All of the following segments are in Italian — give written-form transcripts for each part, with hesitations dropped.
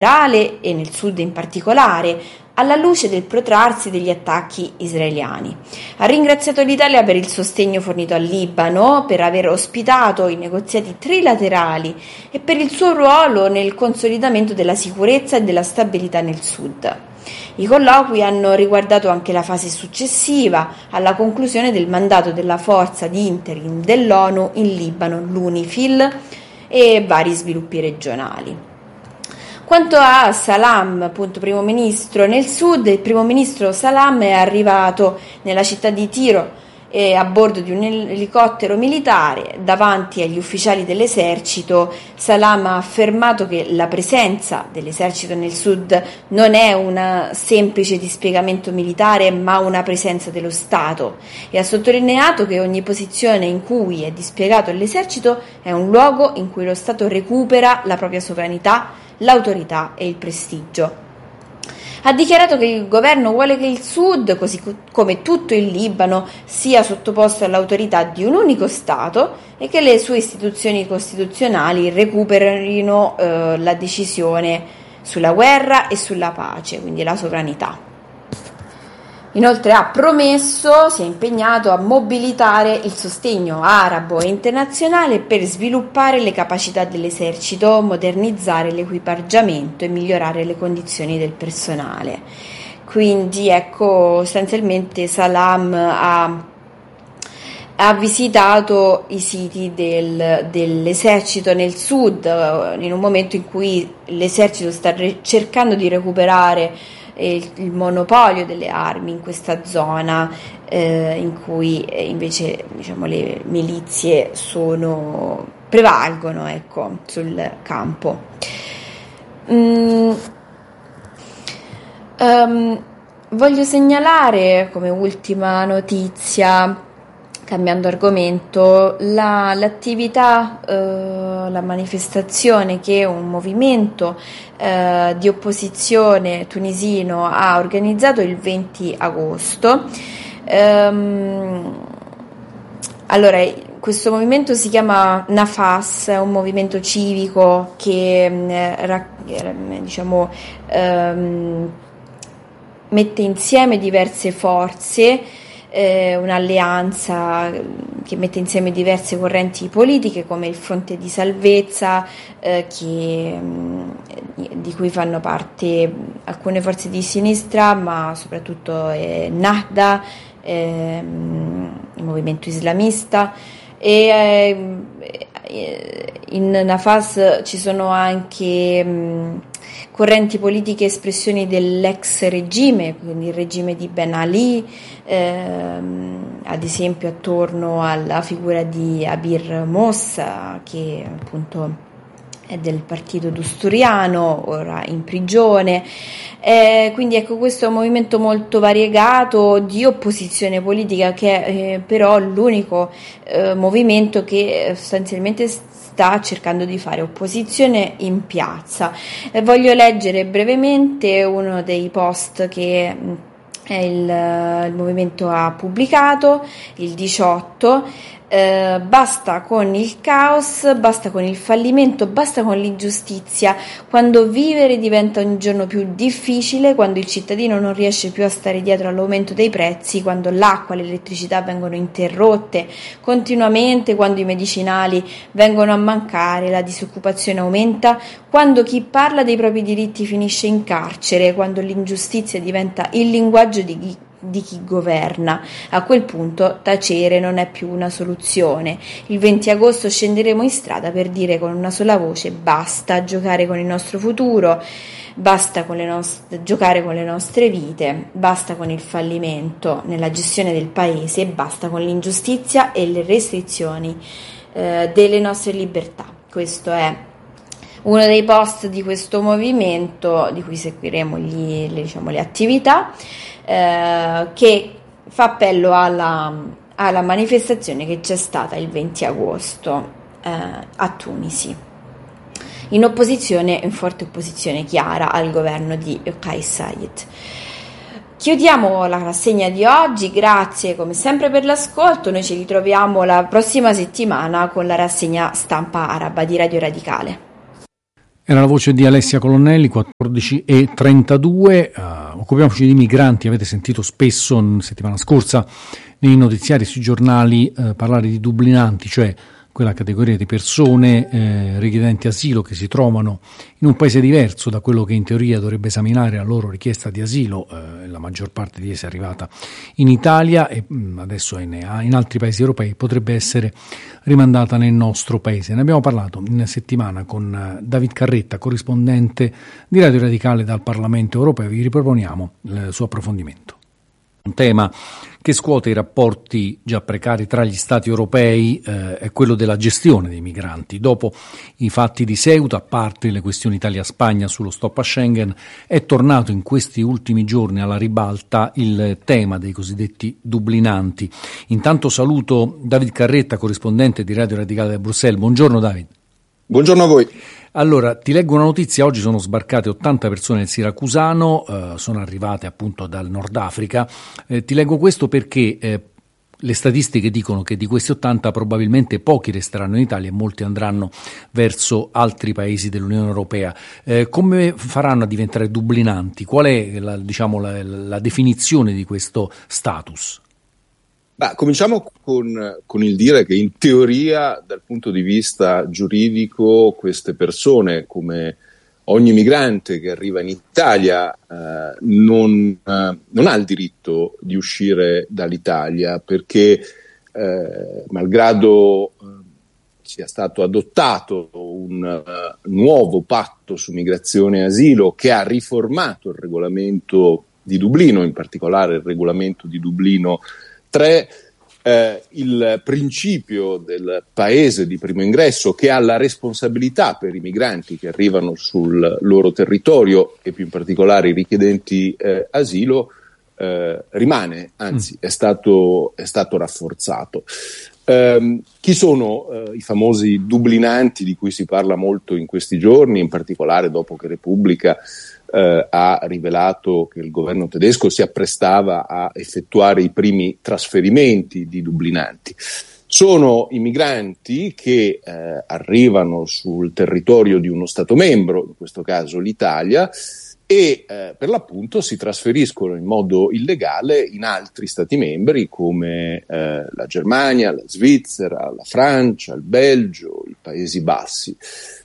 e nel sud in particolare, alla luce del protrarsi degli attacchi israeliani. Ha ringraziato l'Italia per il sostegno fornito al Libano, per aver ospitato i negoziati trilaterali e per il suo ruolo nel consolidamento della sicurezza e della stabilità nel sud. I colloqui hanno riguardato anche la fase successiva alla conclusione del mandato della forza di interim dell'ONU in Libano, l'UNIFIL, e vari sviluppi regionali. Quanto a Salam, appunto primo ministro nel sud, il primo ministro Salam è arrivato nella città di Tiro a bordo di un elicottero militare. Davanti agli ufficiali dell'esercito, Salam ha affermato che la presenza dell'esercito nel sud non è un semplice dispiegamento militare, ma una presenza dello Stato, e ha sottolineato che ogni posizione in cui è dispiegato l'esercito è un luogo in cui lo Stato recupera la propria sovranità, l'autorità e il prestigio. Ha dichiarato che il governo vuole che il Sud, così come tutto il Libano, sia sottoposto all'autorità di un unico Stato e che le sue istituzioni costituzionali recuperino la decisione sulla guerra e sulla pace, quindi la sovranità. Inoltre ha promesso, si è impegnato a mobilitare il sostegno arabo e internazionale per sviluppare le capacità dell'esercito, modernizzare l'equipaggiamento e migliorare le condizioni del personale. Quindi ecco, sostanzialmente Salam ha visitato i siti dell'esercito nel sud in un momento in cui l'esercito sta cercando di recuperare il monopolio delle armi in questa zona in cui invece diciamo le milizie prevalgono, ecco, sul campo. Voglio segnalare come ultima notizia, cambiando argomento, l'attività, la manifestazione che un movimento di opposizione tunisino ha organizzato il 20 agosto. Allora, questo movimento si chiama Nafas, è un movimento civico che mette insieme diverse forze, un'alleanza che mette insieme diverse correnti politiche come il Fronte di Salvezza, di cui fanno parte alcune forze di sinistra, ma soprattutto Nahda, il movimento islamista, e in Nafas ci sono anche correnti politiche, espressioni dell'ex regime, quindi il regime di Ben Ali, ad esempio attorno alla figura di Abir Mossa, che appunto è del partito dusturiano, ora in prigione. Quindi ecco, questo è un movimento molto variegato di opposizione politica, che è però l'unico movimento che sostanzialmente sta cercando di fare opposizione in piazza. Voglio leggere brevemente uno dei post che il movimento ha pubblicato il 18. Basta con il caos, basta con il fallimento, basta con l'ingiustizia, quando vivere diventa ogni giorno più difficile, quando il cittadino non riesce più a stare dietro all'aumento dei prezzi, quando l'acqua e l'elettricità vengono interrotte continuamente, quando i medicinali vengono a mancare, la disoccupazione aumenta, quando chi parla dei propri diritti finisce in carcere, quando l'ingiustizia diventa il linguaggio di chi governa. A quel punto tacere non è più una soluzione. Il 20 agosto scenderemo in strada per dire con una sola voce: basta giocare con il nostro futuro, basta giocare con le nostre vite, basta con il fallimento nella gestione del paese, basta con l'ingiustizia e le restrizioni delle nostre libertà. Questo è uno dei post di questo movimento, di cui seguiremo le attività, che fa appello alla manifestazione che c'è stata il 20 agosto a Tunisi, in forte opposizione chiara al governo di Kais Saied. Chiudiamo la rassegna di oggi, grazie come sempre per l'ascolto, noi ci ritroviamo la prossima settimana con la rassegna stampa araba di Radio Radicale. Era la voce di Alessia Colonnelli, 14:32. Occupiamoci di migranti. Avete sentito spesso, settimana scorsa, nei notiziari sui giornali parlare di dublinanti, cioè quella categoria di persone richiedenti asilo che si trovano in un paese diverso da quello che in teoria dovrebbe esaminare la loro richiesta di asilo. La maggior parte di esse è arrivata in Italia e adesso è in altri paesi europei, potrebbe essere rimandata nel nostro paese. Ne abbiamo parlato in settimana con David Carretta, corrispondente di Radio Radicale dal Parlamento europeo. Vi riproponiamo il suo approfondimento. Un tema che scuote i rapporti già precari tra gli Stati europei è quello della gestione dei migranti. Dopo i fatti di Ceuta, a parte le questioni Italia-Spagna sullo stop a Schengen, è tornato in questi ultimi giorni alla ribalta il tema dei cosiddetti dublinanti. Intanto saluto David Carretta, corrispondente di Radio Radicale da Bruxelles. Buongiorno David. Buongiorno a voi. Allora, ti leggo una notizia. Oggi sono sbarcate 80 persone nel Siracusano, sono arrivate appunto dal Nord Africa. Ti leggo questo perché le statistiche dicono che di questi 80 probabilmente pochi resteranno in Italia e molti andranno verso altri paesi dell'Unione Europea. Come faranno a diventare dublinanti? Qual è la definizione di questo status? Cominciamo con il dire che in teoria, dal punto di vista giuridico, queste persone, come ogni migrante che arriva in Italia, non ha il diritto di uscire dall'Italia perché, malgrado sia stato adottato un nuovo patto su migrazione e asilo che ha riformato il regolamento di Dublino, in particolare il regolamento di Dublino 3, il principio del paese di primo ingresso che ha la responsabilità per i migranti che arrivano sul loro territorio e più in particolare i richiedenti asilo rimane, anzi è stato rafforzato. Chi sono i famosi dublinanti di cui si parla molto in questi giorni, in particolare dopo che Repubblica ha rivelato che il governo tedesco si apprestava a effettuare i primi trasferimenti di dublinanti? Sono i migranti che arrivano sul territorio di uno Stato membro, in questo caso l'Italia, e per l'appunto si trasferiscono in modo illegale in altri Stati membri come la Germania, la Svizzera, la Francia, il Belgio, i Paesi Bassi.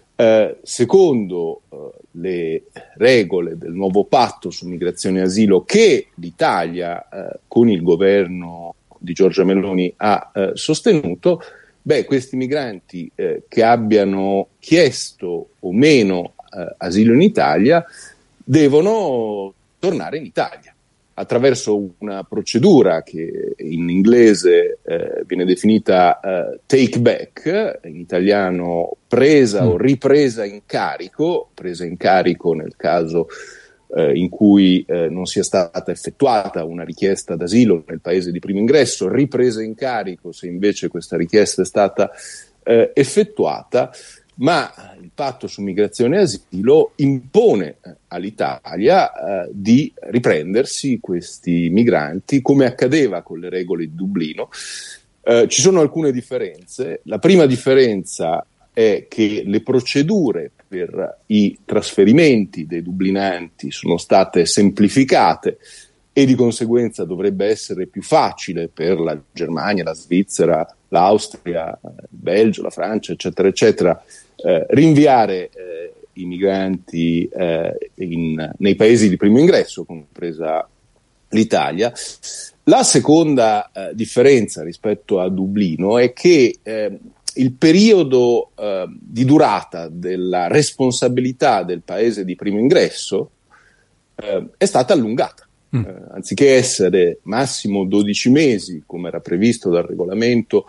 Secondo le regole del nuovo patto su migrazione e asilo che l'Italia con il governo di Giorgia Meloni ha sostenuto, questi migranti che abbiano chiesto o meno asilo in Italia devono tornare in Italia attraverso una procedura che in inglese viene definita take back, in italiano presa o ripresa in carico nel caso in cui non sia stata effettuata una richiesta d'asilo nel paese di primo ingresso, ripresa in carico se invece questa richiesta è stata effettuata. Ma il patto su migrazione e asilo impone all'Italia di riprendersi questi migranti come accadeva con le regole di Dublino. Ci sono alcune differenze. La prima differenza è che le procedure per i trasferimenti dei dublinanti sono state semplificate e di conseguenza dovrebbe essere più facile per la Germania, la Svizzera, l'Austria, il Belgio, la Francia, eccetera, eccetera, rinviare i migranti nei paesi di primo ingresso, compresa l'Italia. La seconda differenza rispetto a Dublino è che il periodo di durata della responsabilità del paese di primo ingresso è stata allungata. Anziché essere massimo 12 mesi, come era previsto dal regolamento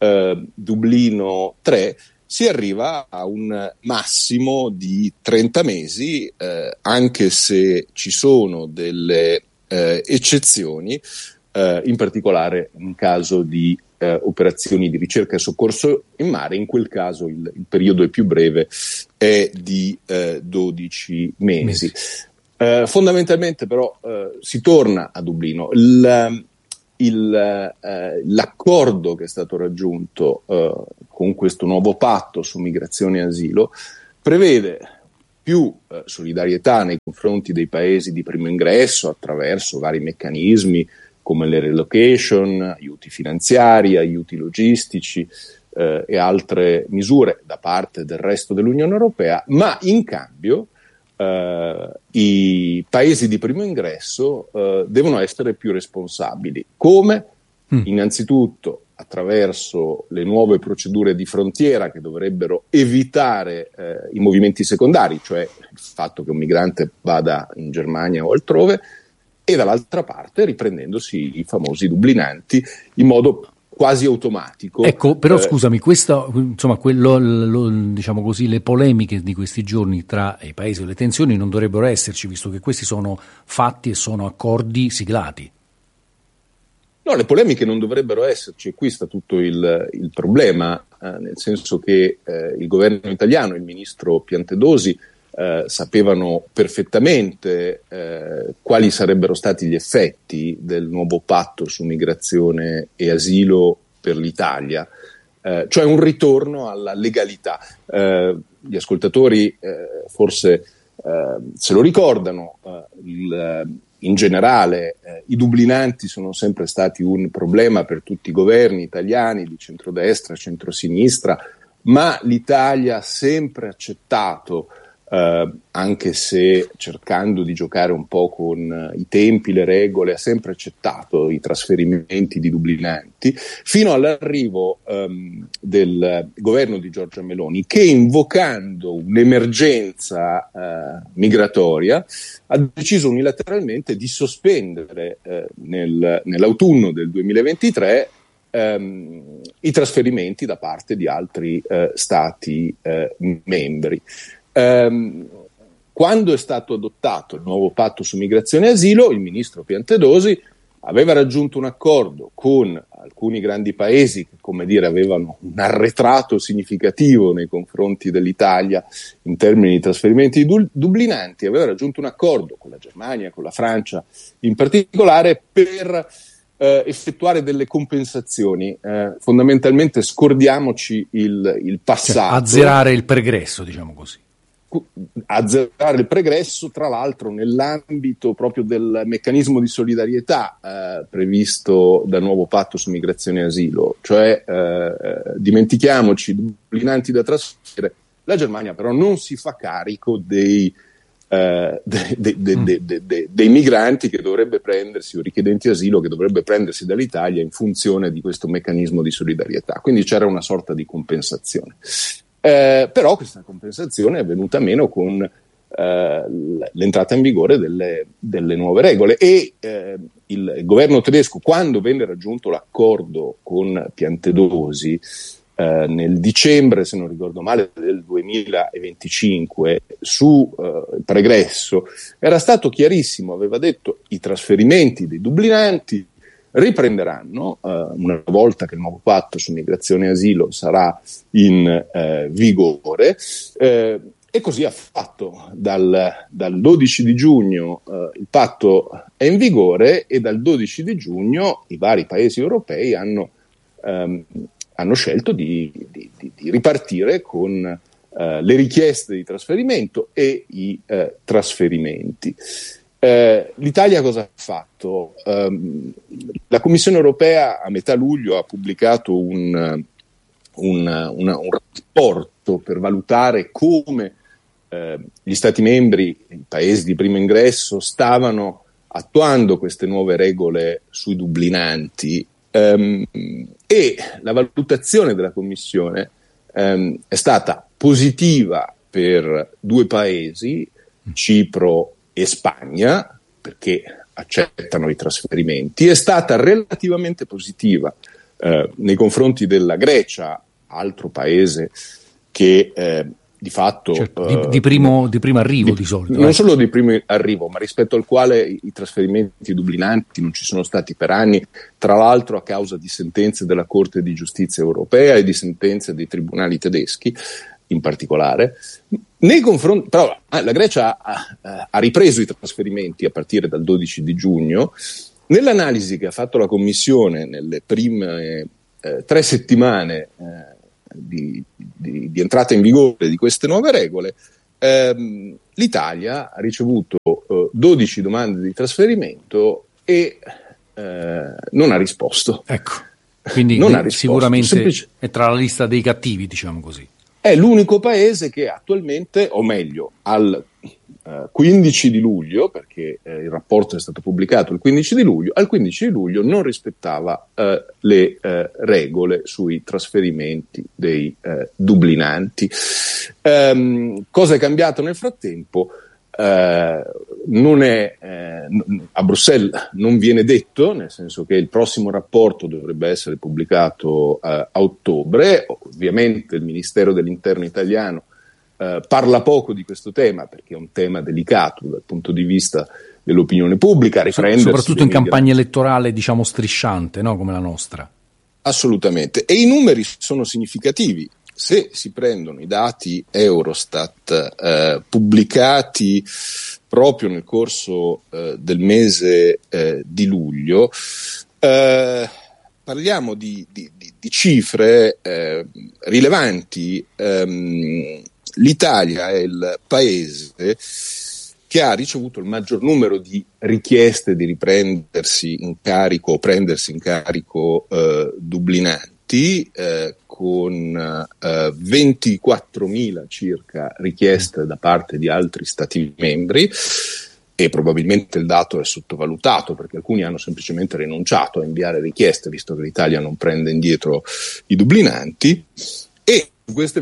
Dublino 3, si arriva a un massimo di 30 mesi, anche se ci sono delle eccezioni, in particolare in caso di operazioni di ricerca e soccorso in mare. In quel caso il periodo è più breve, è di 12 mesi. Fondamentalmente però si torna a Dublino. L'accordo che è stato raggiunto con questo nuovo patto su migrazione e asilo prevede più solidarietà nei confronti dei paesi di primo ingresso attraverso vari meccanismi come le relocation, aiuti finanziari, aiuti logistici e altre misure da parte del resto dell'Unione Europea, ma in cambio i paesi di primo ingresso devono essere più responsabili. Come? Innanzitutto attraverso le nuove procedure di frontiera che dovrebbero evitare i movimenti secondari, cioè il fatto che un migrante vada in Germania o altrove, e dall'altra parte riprendendosi i famosi dublinanti in modo quasi automatico. Ecco, però scusami, questo, insomma, diciamo così, le polemiche di questi giorni tra i paesi e le tensioni non dovrebbero esserci, visto che questi sono fatti e sono accordi siglati. No, le polemiche non dovrebbero esserci, e qui sta tutto il problema, nel senso che il governo italiano, il ministro Piantedosi, sapevano perfettamente quali sarebbero stati gli effetti del nuovo patto su migrazione e asilo per l'Italia, cioè un ritorno alla legalità. Gli ascoltatori forse se lo ricordano, in generale i dublinanti sono sempre stati un problema per tutti i governi italiani di centrodestra, centrosinistra, ma l'Italia ha sempre accettato, anche se cercando di giocare un po' con i tempi, le regole, ha sempre accettato i trasferimenti di dublinanti, fino all'arrivo del governo di Giorgia Meloni, che invocando un'emergenza migratoria ha deciso unilateralmente di sospendere nell'autunno del 2023 i trasferimenti da parte di altri stati membri. Quando è stato adottato il nuovo patto su migrazione e asilo, il ministro Piantedosi aveva raggiunto un accordo con alcuni grandi paesi che, come dire, avevano un arretrato significativo nei confronti dell'Italia in termini di trasferimenti di dublinanti, aveva raggiunto un accordo con la Germania, con la Francia in particolare, per effettuare delle compensazioni. Fondamentalmente scordiamoci il passato. Cioè, azzerare il pregresso, diciamo così. Azzerare il pregresso, tra l'altro nell'ambito proprio del meccanismo di solidarietà previsto dal nuovo patto su migrazione e asilo, cioè dimentichiamoci i dublinanti da trasferire. La Germania però non si fa carico dei migranti che dovrebbe prendersi, o richiedenti asilo che dovrebbe prendersi dall'Italia in funzione di questo meccanismo di solidarietà, quindi c'era una sorta di compensazione. Però questa compensazione è venuta meno con l'entrata in vigore delle nuove regole, e il governo tedesco, quando venne raggiunto l'accordo con Piantedosi nel dicembre, se non ricordo male, del 2025 su pregresso, era stato chiarissimo, aveva detto: i trasferimenti dei dublinanti riprenderanno una volta che il nuovo patto su migrazione e asilo sarà in vigore, e così ha fatto. Dal 12 di giugno il patto è in vigore, e dal 12 di giugno i vari paesi europei hanno scelto di ripartire con le richieste di trasferimento e i trasferimenti. L'Italia cosa ha fatto? La Commissione europea a metà luglio ha pubblicato un rapporto per valutare come gli Stati membri, i paesi di primo ingresso, stavano attuando queste nuove regole sui dublinanti, e la valutazione della Commissione è stata positiva per due paesi, Cipro e Spagna, perché accettano i trasferimenti. È stata relativamente positiva nei confronti della Grecia, altro paese che di fatto di primo arrivo di solito. Non solo di primo arrivo, ma rispetto al quale i trasferimenti dublinanti non ci sono stati per anni, tra l'altro a causa di sentenze della Corte di Giustizia europea e di sentenze dei tribunali tedeschi in particolare. Nei confronti, però la Grecia ha ripreso i trasferimenti a partire dal 12 di giugno. Nell'analisi che ha fatto la Commissione nelle prime 3 settimane di entrata in vigore di queste nuove regole, l'Italia ha ricevuto 12 domande di trasferimento e non ha risposto. Ecco, quindi non ha risposto. Sicuramente è tra la lista dei cattivi, diciamo così. È l'unico paese che attualmente, o meglio, al 15 di luglio, perché il rapporto è stato pubblicato il 15 di luglio, al 15 di luglio non rispettava le regole sui trasferimenti dei dublinanti. Cosa è cambiato nel frattempo? A Bruxelles non viene detto, nel senso che il prossimo rapporto dovrebbe essere pubblicato a ottobre. Ovviamente il Ministero dell'Interno italiano parla poco di questo tema, perché è un tema delicato dal punto di vista dell'opinione pubblica, soprattutto in campagna elettorale, diciamo, strisciante, no? Come la nostra. Assolutamente, e i numeri sono significativi. Se si prendono i dati Eurostat pubblicati proprio nel corso del mese di luglio, parliamo di cifre rilevanti. L'Italia è il paese che ha ricevuto il maggior numero di richieste di riprendersi in carico o prendersi in carico dublinanti, con 24.000 circa richieste da parte di altri Stati membri, e probabilmente il dato è sottovalutato, perché alcuni hanno semplicemente rinunciato a inviare richieste, visto che l'Italia non prende indietro i dublinanti. E su queste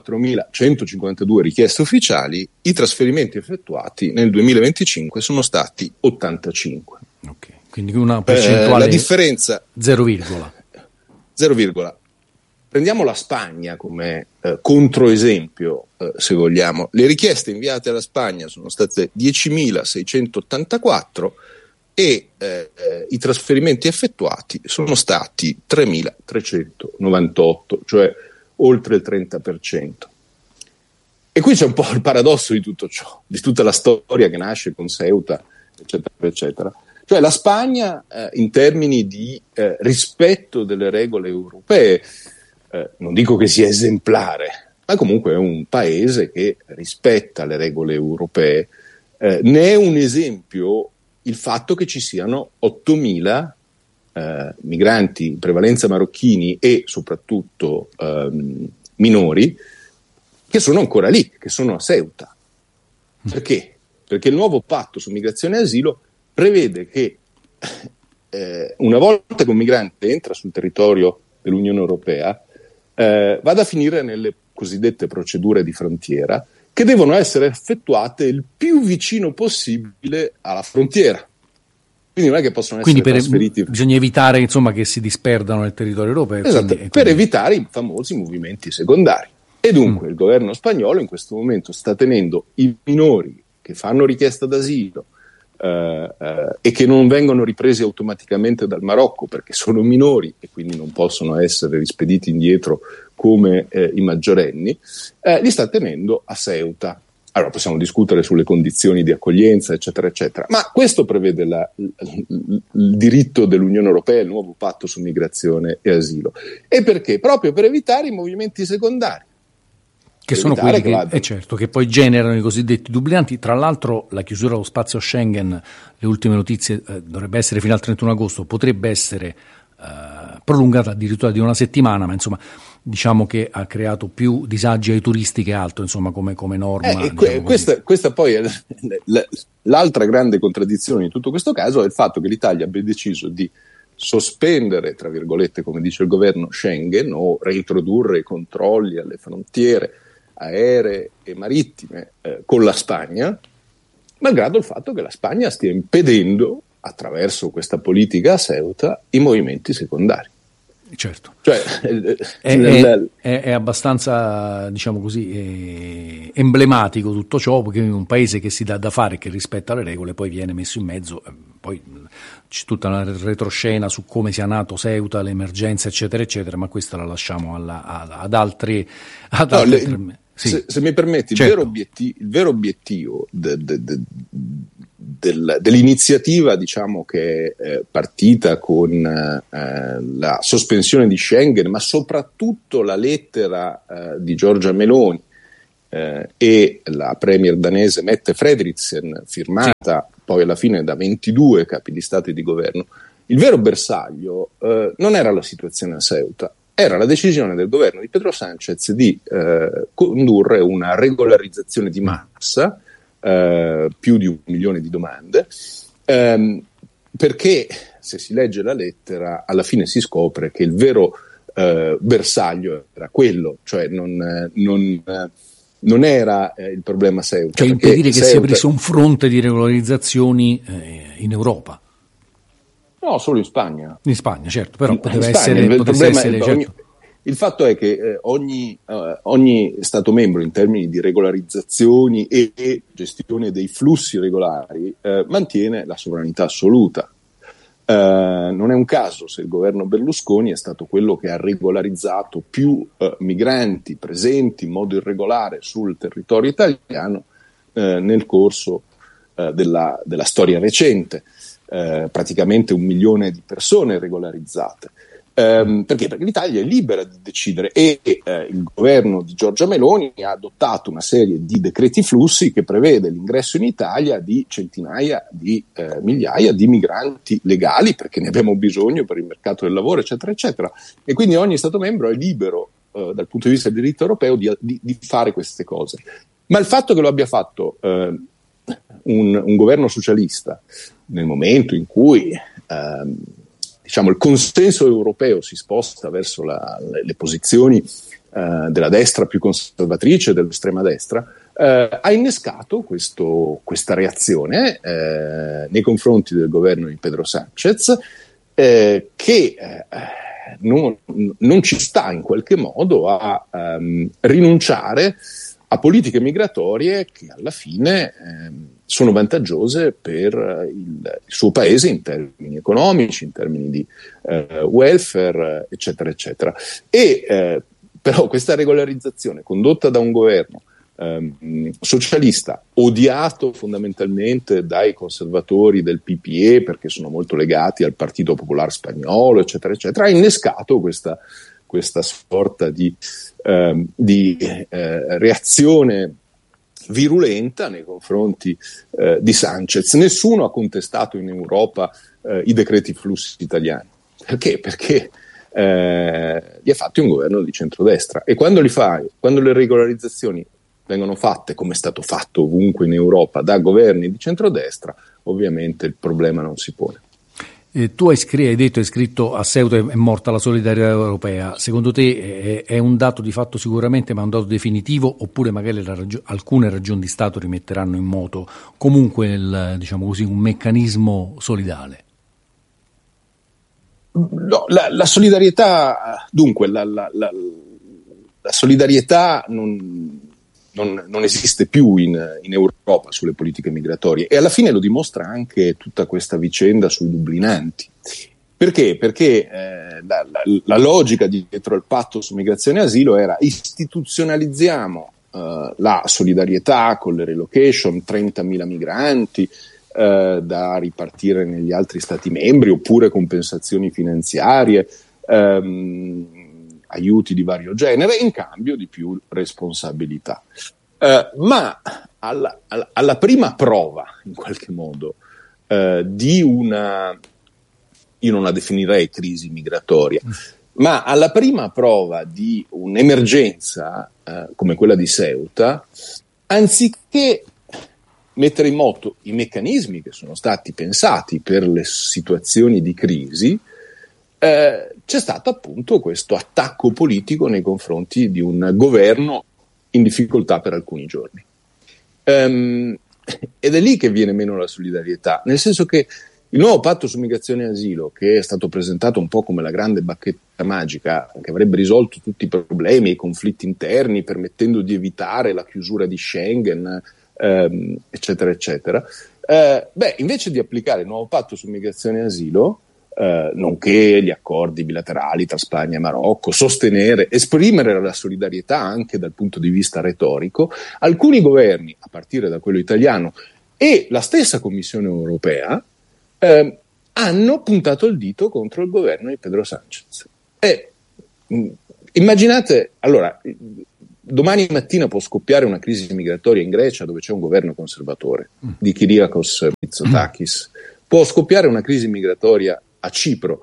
24.152 richieste ufficiali, i trasferimenti effettuati nel 2025 sono stati 85. Ok, quindi una percentuale la differenza 0, 0. Prendiamo la Spagna come controesempio, se vogliamo. Le richieste inviate alla Spagna sono state 10.684 e i trasferimenti effettuati sono stati 3.398, cioè oltre il 30%. E qui c'è un po' il paradosso di tutto ciò, di tutta la storia che nasce con Ceuta, eccetera, eccetera. Cioè la Spagna, in termini di rispetto delle regole europee, non dico che sia esemplare, ma comunque è un paese che rispetta le regole europee. Ne è un esempio il fatto che ci siano 8.000 migranti, in prevalenza marocchini e soprattutto minori, che sono ancora lì, che sono a Ceuta. Perché? Perché il nuovo patto su migrazione e asilo prevede che una volta che un migrante entra sul territorio dell'Unione Europea, vada a finire nelle cosiddette procedure di frontiera, che devono essere effettuate il più vicino possibile alla frontiera. Quindi non è che possono essere trasferiti. Bisogna evitare, insomma, che si disperdano nel territorio europeo. Esatto, per evitare i famosi movimenti secondari. E dunque il governo spagnolo in questo momento sta tenendo i minori che fanno richiesta d'asilo e che non vengono ripresi automaticamente dal Marocco perché sono minori e quindi non possono essere rispediti indietro come i maggiorenni, li sta tenendo a Ceuta. Allora possiamo discutere sulle condizioni di accoglienza, eccetera, eccetera, ma questo prevede il diritto dell'Unione Europea, il nuovo patto su migrazione e asilo. E perché? Proprio per evitare i movimenti secondari. Che sono quelli che poi generano i cosiddetti dublinanti. Tra l'altro la chiusura dello spazio Schengen, le ultime notizie, dovrebbe essere fino al 31 agosto, potrebbe essere prolungata addirittura di una settimana, ma insomma diciamo che ha creato più disagi ai turisti che altro, insomma, come norma. Questa poi è l'altra grande contraddizione di tutto questo caso, è il fatto che l'Italia abbia deciso di sospendere, tra virgolette, come dice il governo, Schengen, o reintrodurre i controlli alle frontiere aeree e marittime con la Spagna, malgrado il fatto che la Spagna stia impedendo, attraverso questa politica a Ceuta, i movimenti secondari. Certo, cioè, è abbastanza, diciamo così, emblematico tutto ciò, perché un paese che si dà da fare, che rispetta le regole, poi viene messo in mezzo, poi c'è tutta una retroscena su come sia nato Ceuta, l'emergenza, eccetera, eccetera, ma questa la lasciamo ad altri. Sì. Se mi permetti, certo. Il vero obiettivo dell'iniziativa, diciamo, che è partita con la sospensione di Schengen, ma soprattutto la lettera di Giorgia Meloni e la premier danese Mette Frederiksen, firmata poi alla fine da 22 capi di Stato e di governo, il vero bersaglio non era la situazione a Ceuta, era la decisione del governo di Pedro Sánchez di condurre una regolarizzazione di massa, più di 1 milione di domande, perché se si legge la lettera alla fine si scopre che il vero bersaglio era quello, cioè non era il problema Ceuta. Cioè impedire che si aprisse un fronte di regolarizzazioni in Europa. No, solo in Spagna. In Spagna, certo, però poteva essere, certo. Il fatto è che ogni Stato membro in termini di regolarizzazioni e gestione dei flussi regolari mantiene la sovranità assoluta. Non è un caso se il governo Berlusconi è stato quello che ha regolarizzato più migranti presenti in modo irregolare sul territorio italiano nel corso della storia recente. Praticamente 1 milione di persone regolarizzate. Perché? Perché l'Italia è libera di decidere e il governo di Giorgia Meloni ha adottato una serie di decreti flussi che prevede l'ingresso in Italia di centinaia di migliaia di migranti legali, perché ne abbiamo bisogno per il mercato del lavoro, eccetera, eccetera. E quindi ogni Stato membro è libero dal punto di vista del diritto europeo di fare queste cose. Ma il fatto che lo abbia fatto un governo socialista nel momento in cui il consenso europeo si sposta verso le posizioni della destra più conservatrice, dell'estrema destra, ha innescato questa reazione nei confronti del governo di Pedro Sánchez che non ci sta in qualche modo a rinunciare a politiche migratorie che alla fine sono vantaggiose per il suo paese in termini economici, in termini di welfare, eccetera, eccetera. E però questa regolarizzazione condotta da un governo socialista, odiato fondamentalmente dai conservatori del PPE perché sono molto legati al Partito Popolare Spagnolo, eccetera, eccetera, ha innescato questa sorta di reazione virulenta nei confronti di Sánchez. Nessuno ha contestato in Europa i decreti flussi italiani. Perché? Perché li ha fatti un governo di centrodestra, e quando le regolarizzazioni vengono fatte, come è stato fatto ovunque in Europa, da governi di centrodestra, ovviamente il problema non si pone. Tu hai scritto a Ceuta è morta la solidarietà europea. Secondo te è un dato di fatto sicuramente, ma è un dato definitivo, oppure magari alcune ragioni di Stato rimetteranno in moto comunque un meccanismo solidale? No, la solidarietà, dunque, la solidarietà non esiste più in Europa sulle politiche migratorie, e alla fine lo dimostra anche tutta questa vicenda sui dublinanti. Perché? Perché la logica dietro al patto su migrazione e asilo era: istituzionalizziamo la solidarietà con le relocation, 30.000 migranti da ripartire negli altri stati membri, oppure compensazioni finanziarie, aiuti di vario genere in cambio di più responsabilità. Ma alla prima prova, in qualche modo, di una, io non la definirei crisi migratoria, ma alla prima prova di un'emergenza come quella di Ceuta, anziché mettere in moto i meccanismi che sono stati pensati per le situazioni di crisi, c'è stato appunto questo attacco politico nei confronti di un governo in difficoltà per alcuni giorni. Ed è lì che viene meno la solidarietà, nel senso che il nuovo patto su migrazione e asilo, che è stato presentato un po' come la grande bacchetta magica che avrebbe risolto tutti i problemi e i conflitti interni, permettendo di evitare la chiusura di Schengen, eccetera, eccetera, invece di applicare il nuovo patto su migrazione e asilo, nonché gli accordi bilaterali tra Spagna e Marocco, esprimere la solidarietà anche dal punto di vista retorico, alcuni governi, a partire da quello italiano e la stessa Commissione europea, hanno puntato il dito contro il governo di Pedro Sánchez. Immaginate, allora, domani mattina può scoppiare una crisi migratoria in Grecia dove c'è un governo conservatore di Kyriakos Mitsotakis, può scoppiare una crisi migratoria a Cipro,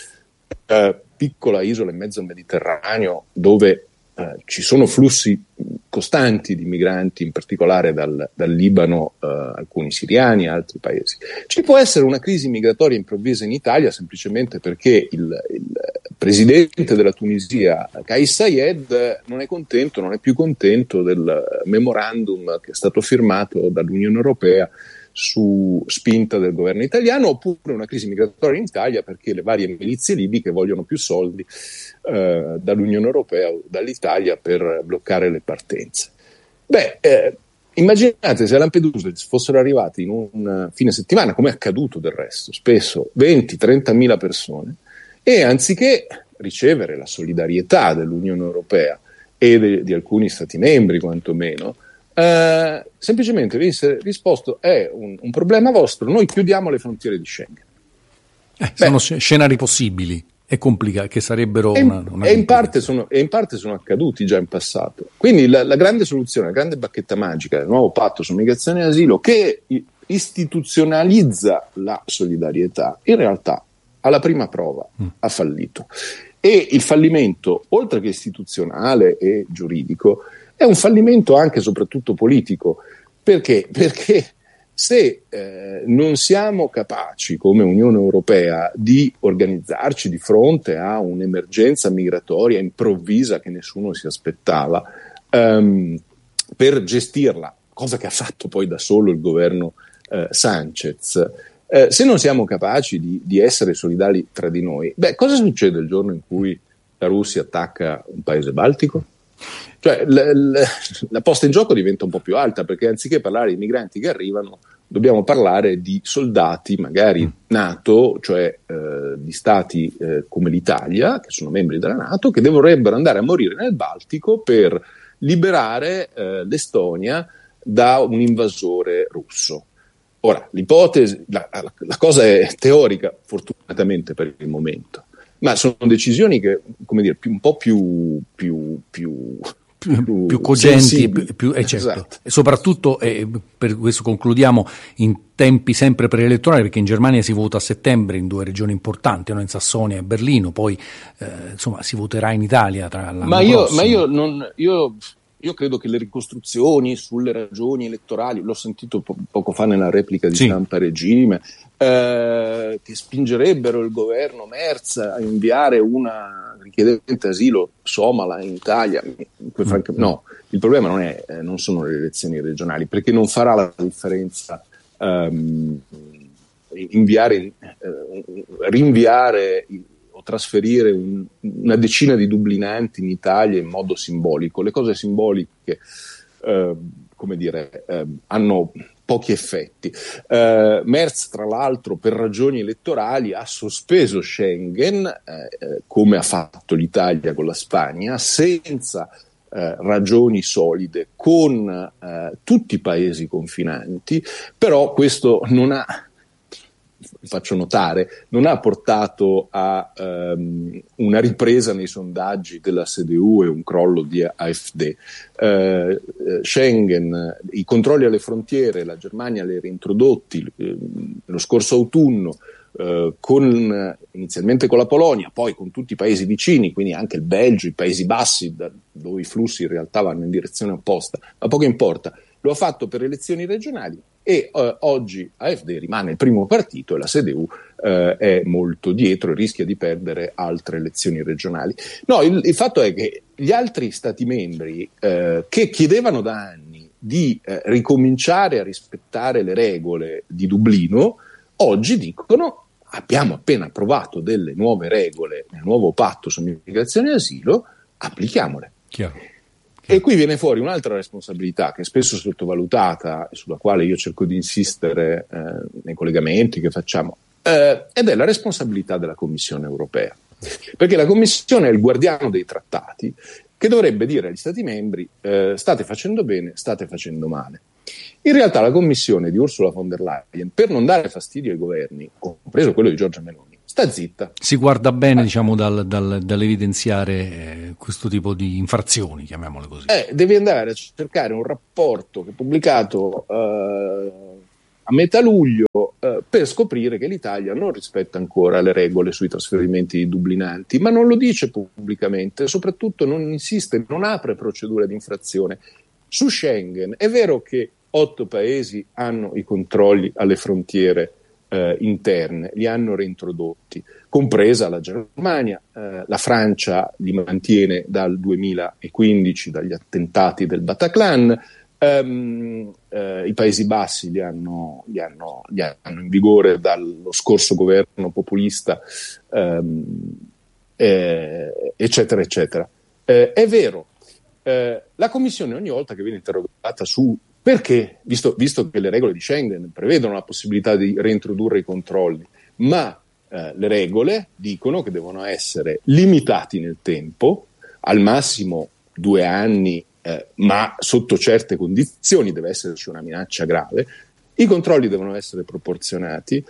piccola isola in mezzo al Mediterraneo dove ci sono flussi costanti di migranti, in particolare dal Libano, alcuni siriani e altri paesi. Ci può essere una crisi migratoria improvvisa in Italia semplicemente perché il presidente della Tunisia, Kais Saied, non è più contento del memorandum che è stato firmato dall'Unione Europea su spinta del governo italiano, oppure una crisi migratoria in Italia perché le varie milizie libiche vogliono più soldi dall'Unione Europea o dall'Italia per bloccare le partenze. Immaginate se a Lampedusa fossero arrivati in un fine settimana, come è accaduto del resto, spesso 20-30 mila persone, e anziché ricevere la solidarietà dell'Unione Europea e di alcuni Stati membri quantomeno, semplicemente venisse risposto: è un problema vostro, noi chiudiamo le frontiere di Schengen. Sono scenari possibili e complicati, che sarebbero in parte sono accaduti già in passato. Quindi la grande soluzione, la grande bacchetta magica del nuovo patto su migrazione e asilo, che istituzionalizza la solidarietà, in realtà alla prima prova ha fallito. E il fallimento, oltre che istituzionale e giuridico, è un fallimento anche e soprattutto politico. Perché? Perché se non siamo capaci come Unione Europea di organizzarci di fronte a un'emergenza migratoria improvvisa che nessuno si aspettava, per gestirla, cosa che ha fatto poi da solo il governo Sanchez, se non siamo capaci di essere solidali tra di noi, cosa succede il giorno in cui la Russia attacca un paese baltico? Cioè la posta in gioco diventa un po' più alta, perché anziché parlare di migranti che arrivano, dobbiamo parlare di soldati magari NATO, cioè di stati come l'Italia, che sono membri della NATO, che dovrebbero andare a morire nel Baltico per liberare l'Estonia da un invasore russo. Ora, l'ipotesi, la cosa è teorica, fortunatamente per il momento, ma sono decisioni che, come dire, un po' più cogenti, certo. Esatto. E soprattutto, per questo concludiamo, in tempi sempre preelettorali, perché in Germania si vota a settembre in 2 regioni importanti, in Sassonia e Berlino, poi si voterà in Italia tra l'anno prossimo. Io credo che le ricostruzioni sulle ragioni elettorali, l'ho sentito poco fa nella replica di Stampa Regime, che spingerebbero il governo Merz a inviare una richiedente asilo somala in Italia. No, il problema non sono le elezioni regionali, perché non farà la differenza rinviare o trasferire una decina di dublinanti in Italia in modo simbolico. Le cose simboliche, hanno pochi effetti. Merz, tra l'altro, per ragioni elettorali ha sospeso Schengen, come ha fatto l'Italia con la Spagna, senza ragioni solide, con tutti i paesi confinanti, però questo faccio notare, non ha portato a una ripresa nei sondaggi della CDU e un crollo di AfD. Schengen, i controlli alle frontiere, la Germania li ha reintrodotti lo scorso autunno, inizialmente con la Polonia, poi con tutti i paesi vicini, quindi anche il Belgio, i Paesi Bassi, dove i flussi in realtà vanno in direzione opposta, ma poco importa. Lo ha fatto per elezioni regionali e oggi AfD rimane il primo partito e la CDU è molto dietro e rischia di perdere altre elezioni regionali. No, il fatto è che gli altri stati membri che chiedevano da anni di ricominciare a rispettare le regole di Dublino, oggi dicono: abbiamo appena approvato delle nuove regole nel nuovo patto su migrazione e asilo, applichiamole. Chiaro. E qui viene fuori un'altra responsabilità che è spesso sottovalutata e sulla quale io cerco di insistere nei collegamenti che facciamo, ed è la responsabilità della Commissione europea. Perché la Commissione è il guardiano dei trattati che dovrebbe dire agli Stati membri: state facendo bene, state facendo male. In realtà la Commissione di Ursula von der Leyen, per non dare fastidio ai governi, compreso quello di Giorgia Meloni, sta zitta. Si guarda bene, diciamo, dall'evidenziare questo tipo di infrazioni, chiamiamole così. Devi andare a cercare un rapporto che è pubblicato a metà luglio per scoprire che l'Italia non rispetta ancora le regole sui trasferimenti dublinanti, ma non lo dice pubblicamente, soprattutto non insiste, non apre procedure di infrazione. Su Schengen è vero che 8 paesi hanno i controlli alle frontiere interne, li hanno reintrodotti, compresa la Germania, la Francia li mantiene dal 2015, dagli attentati del Bataclan, i Paesi Bassi li hanno in vigore dallo scorso governo populista, eccetera, eccetera. È vero, la Commissione ogni volta che viene interrogata su perché, visto che le regole di Schengen prevedono la possibilità di reintrodurre i controlli, ma le regole dicono che devono essere limitati nel tempo, al massimo 2 anni, ma sotto certe condizioni, deve esserci una minaccia grave, i controlli devono essere proporzionati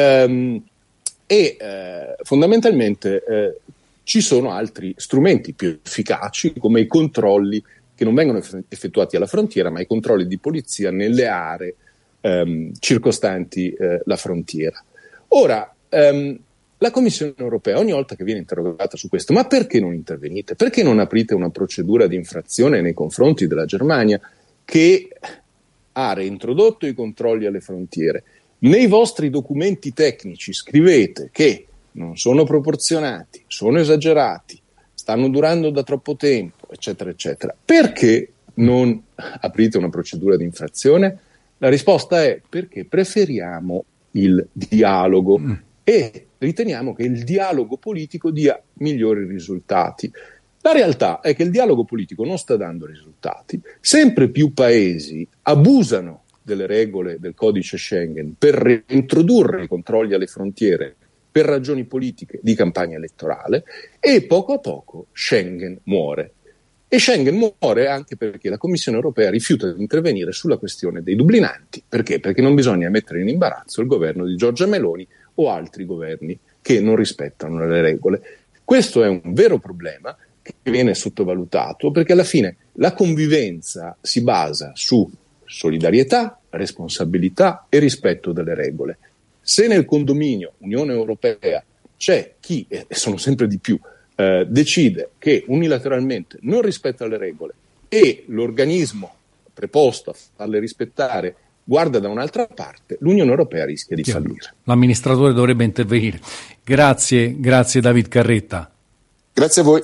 fondamentalmente ci sono altri strumenti più efficaci come i controlli che non vengono effettuati alla frontiera, ma i controlli di polizia nelle aree circostanti la frontiera. Ora, la Commissione europea ogni volta che viene interrogata su questo, ma perché non intervenite? Perché non aprite una procedura di infrazione nei confronti della Germania che ha reintrodotto i controlli alle frontiere? Nei vostri documenti tecnici scrivete che non sono proporzionati, sono esagerati, stanno durando da troppo tempo, eccetera, eccetera. Perché non aprite una procedura di infrazione? La risposta è perché preferiamo il dialogo e riteniamo che il dialogo politico dia migliori risultati. La realtà è che il dialogo politico non sta dando risultati. Sempre più paesi abusano delle regole del codice Schengen per reintrodurre i controlli alle frontiere per ragioni politiche di campagna elettorale e poco a poco Schengen muore. E Schengen muore anche perché la Commissione europea rifiuta di intervenire sulla questione dei dublinanti. Perché? Perché non bisogna mettere in imbarazzo il governo di Giorgia Meloni o altri governi che non rispettano le regole. Questo è un vero problema che viene sottovalutato perché alla fine la convivenza si basa su solidarietà, responsabilità e rispetto delle regole. Se nel condominio Unione Europea c'è chi, e sono sempre di più, decide che unilateralmente non rispetta le regole e l'organismo preposto a farle rispettare guarda da un'altra parte, l'Unione Europea rischia di fallire. L'amministratore dovrebbe intervenire. Grazie David Carretta. Grazie a voi.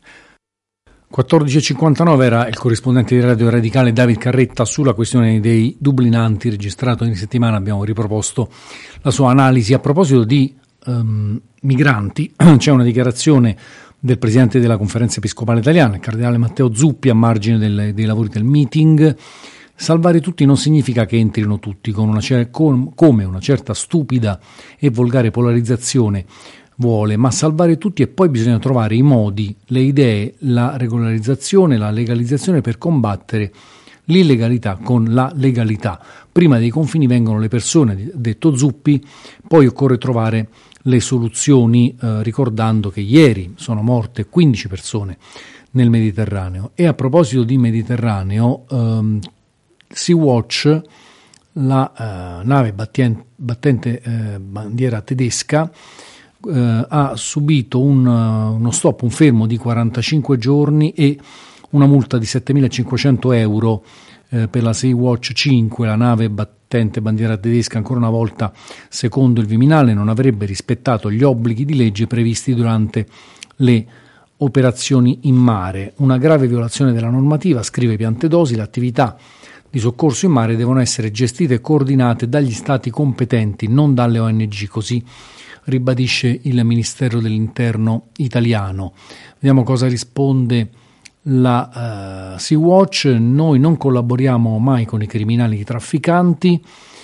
14.59 era il corrispondente di Radio Radicale David Carretta sulla questione dei dublinanti, registrato in settimana. Abbiamo riproposto la sua analisi. A proposito di migranti, c'è una dichiarazione del presidente della Conferenza Episcopale Italiana, il cardinale Matteo Zuppi, a margine dei lavori del meeting. Salvare tutti non significa che entrino tutti, come una certa stupida e volgare polarizzazione vuole, ma salvare tutti e poi bisogna trovare i modi, le idee, la regolarizzazione, la legalizzazione per combattere l'illegalità con la legalità. Prima dei confini vengono le persone, detto Zuppi, poi occorre trovare le soluzioni, ricordando che ieri sono morte 15 persone nel Mediterraneo. E a proposito di Mediterraneo, Sea-Watch, la nave battente bandiera tedesca, ha subito uno stop, un fermo di 45 giorni e una multa di 7.500 euro per la Sea-Watch 5, la nave battente bandiera tedesca. Ancora una volta, secondo il Viminale, non avrebbe rispettato gli obblighi di legge previsti durante le operazioni in mare. Una grave violazione della normativa, scrive Piantedosi. L'attività di soccorso in mare devono essere gestite e coordinate dagli stati competenti, non dalle ONG, così ribadisce il Ministero dell'Interno italiano. Vediamo cosa risponde la Sea-Watch. Noi non collaboriamo mai con i criminali trafficanti.